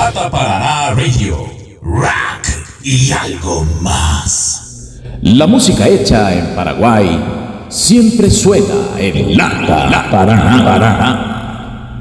Lata Paraná Radio, rock y algo más. La música hecha en Paraguay siempre suena en Lata Paraná.